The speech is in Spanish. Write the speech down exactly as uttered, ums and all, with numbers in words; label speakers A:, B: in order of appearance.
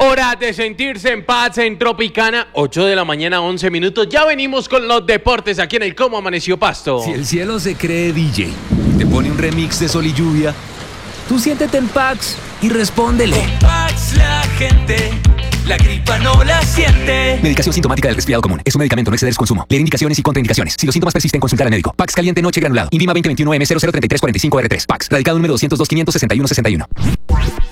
A: Hora de sentirse en paz en Tropicana, ocho de la mañana, once minutos. Ya venimos con los deportes aquí en el Cómo Amaneció Pasto.
B: Si el cielo se cree D J, te pone un remix de Sol y Lluvia, tú siéntete en Pax y respóndele.
C: Con Pax la gente, la gripa no la siente.
B: Medicación sintomática del resfriado común. Es un medicamento, no exceder su consumo. Leer indicaciones y contraindicaciones. Si los síntomas persisten, consultar al médico. Pax caliente noche granulado. Indima veinte veintiuno M cero cero treinta y tres cuarenta y cinco R tres. Pax. Radicado número doscientos dos, quinientos sesenta y uno sesenta y uno.